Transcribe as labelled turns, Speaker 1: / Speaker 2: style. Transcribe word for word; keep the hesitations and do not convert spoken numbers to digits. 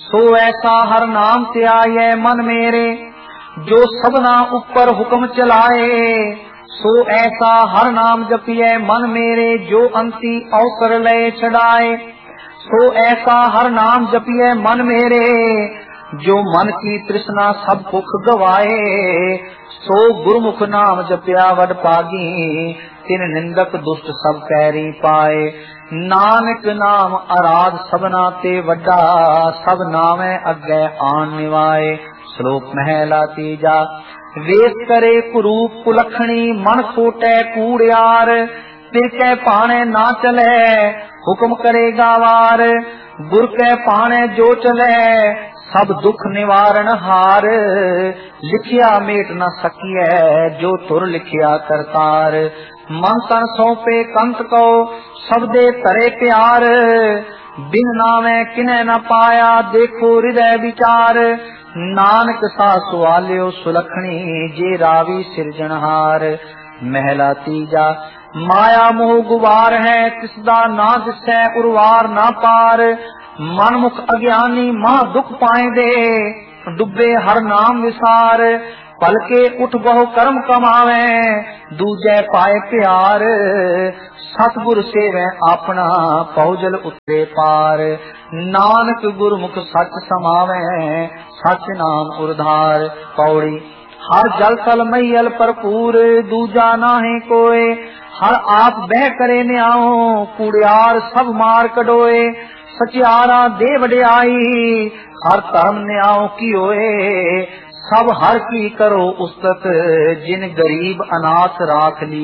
Speaker 1: सो ऐसा हर नाम ते आए मन मेरे, जो सबना ऊपर हुक्म चलाए। सो ऐसा हर नाम जपिए मन मेरे, जो अंति अवसर ले छड़ाए। सो ऐसा हर नाम जपिए मन मेरे, जो मन की तृष्णा सब भुख गवाए। सो गुरमुख नाम जपिया वड पागी, तिन निंदक दुष्ट सब पैरी पाए। नानक नाम आराध सबना ते वड्डा, सब नामे अगे आन निवाए। श्लोक महला तीजा। वेश करे कुरूप कुलखणी, मन सोटे कूड़ियार। तिर कै पाने ना चले, हुक्म करेगा वार। गुर कै पाने जो चले, सब दुख निवारण हार। लिखिया मेट न सकिए, जो तुर लिखिया करतार। मन तन सौंपे कंत को, सबदे तरे प्यार। बिन नामे किने न पाया, देखो हृदय विचार। नानक सा सुआलियो सुलखणी, जे रावी सिरजनहार। महला तीजा। माया मोह गुवार है, तिसदा ना दिसै उर्वार ना पार। मनमुख अज्ञानी महा दुख पाएंदे, डुबे हर नाम विसार। पलके उठ बहु कर्म कमावे, दूजे पाए प्यार। सतगुर सेवे आपना, पौजल उतरे पार। नानक गुरमुख सच समावे, सच नाम उरधार। पौड़ी। हर जल थल मैयल भरपूर, दूजा नाहे कोय। हर आप बह करे न्याओ, कूड़ियार सब मार कढोए। सचियारा दे वड्याई, हर धर्म न्याओ की होए। सब हर की करो उस्तत, जिन गरीब अनाथ राख ली।